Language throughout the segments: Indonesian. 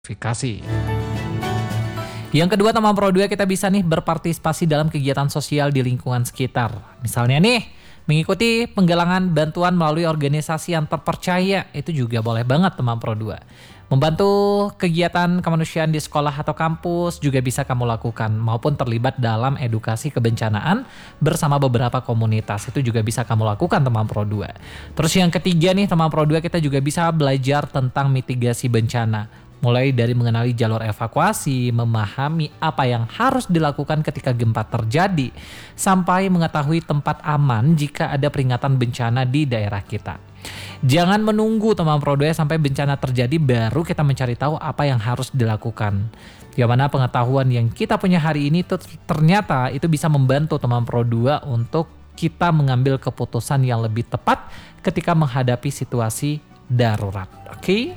Verifikasi. Yang kedua, teman Pro 2, kita bisa nih berpartisipasi dalam kegiatan sosial di lingkungan sekitar. Misalnya nih, mengikuti penggalangan bantuan melalui organisasi yang terpercaya, itu juga boleh banget teman Pro 2. Membantu kegiatan kemanusiaan di sekolah atau kampus juga bisa kamu lakukan, maupun terlibat dalam edukasi kebencanaan bersama beberapa komunitas, itu juga bisa kamu lakukan teman Pro 2. Terus yang ketiga nih teman Pro 2, kita juga bisa belajar tentang mitigasi bencana. Mulai dari mengenali jalur evakuasi, memahami apa yang harus dilakukan ketika gempa terjadi, sampai mengetahui tempat aman jika ada peringatan bencana di daerah kita. Jangan menunggu teman Pro 2 sampai bencana terjadi baru kita mencari tahu apa yang harus dilakukan. Yang mana pengetahuan yang kita punya hari ini ternyata itu bisa membantu teman Pro 2 untuk kita mengambil keputusan yang lebih tepat ketika menghadapi situasi darurat. Oke?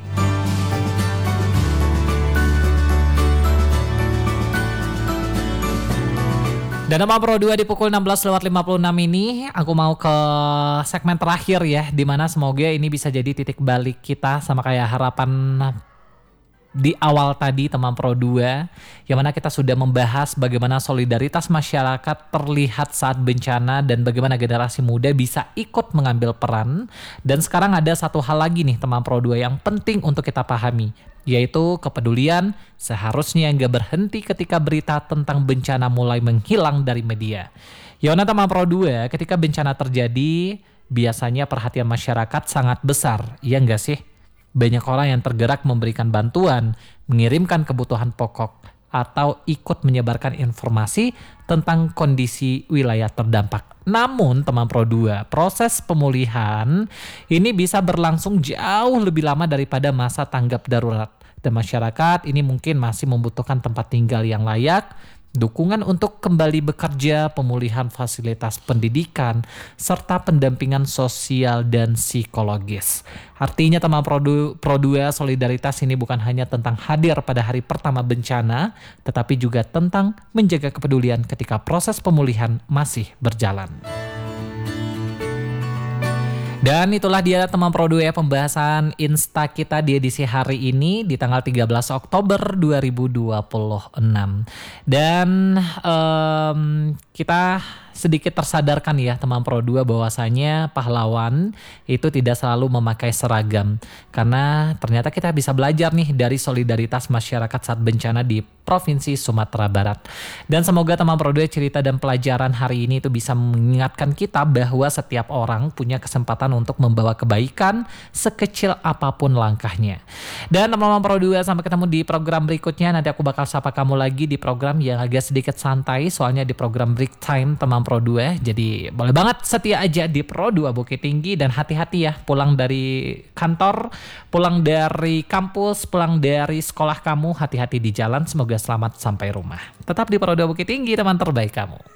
Dan teman Pro 2 di pukul 16.56 ini aku mau ke segmen terakhir ya, dimana semoga ini bisa jadi titik balik kita sama kayak harapan di awal tadi teman Pro 2, yang mana kita sudah membahas bagaimana solidaritas masyarakat terlihat saat bencana dan bagaimana generasi muda bisa ikut mengambil peran. Dan sekarang ada satu hal lagi nih teman Pro 2 yang penting untuk kita pahami, yaitu kepedulian seharusnya nggak berhenti ketika berita tentang bencana mulai menghilang dari media. Yona teman Pro 2, ketika bencana terjadi, biasanya perhatian masyarakat sangat besar, iya nggak sih? Banyak orang yang tergerak memberikan bantuan, mengirimkan kebutuhan pokok, atau ikut menyebarkan informasi tentang kondisi wilayah terdampak. Namun teman Pro 2, proses pemulihan ini bisa berlangsung jauh lebih lama daripada masa tanggap darurat. Dan masyarakat ini mungkin masih membutuhkan tempat tinggal yang layak, dukungan untuk kembali bekerja, pemulihan fasilitas pendidikan, serta pendampingan sosial dan psikologis. Artinya teman Pro 2, solidaritas ini bukan hanya tentang hadir pada hari pertama bencana, tetapi juga tentang menjaga kepedulian ketika proses pemulihan masih berjalan. Dan itulah dia teman Pro 2 ya, pembahasan Insta kita di edisi hari ini di tanggal 13 Oktober 2026. Dan kita sedikit tersadarkan ya teman Pro 2 bahwasanya pahlawan itu tidak selalu memakai seragam. Karena ternyata kita bisa belajar nih dari solidaritas masyarakat saat bencana di Provinsi Sumatera Barat. Dan semoga teman Pro 2 cerita dan pelajaran hari ini itu bisa mengingatkan kita bahwa setiap orang punya kesempatan untuk membawa kebaikan sekecil apapun langkahnya. Dan teman-teman Pro 2, sampai ketemu di program berikutnya. Nanti aku bakal sapa kamu lagi di program yang agak sedikit santai, soalnya di program Break Time teman Pro 2. Jadi boleh banget setia aja di Pro 2 Bukit Tinggi, dan hati-hati ya pulang dari kantor, pulang dari kampus, pulang dari sekolah kamu, hati-hati di jalan. Semoga selamat sampai rumah. Tetap di Pro 2 Bukit Tinggi, teman terbaik kamu.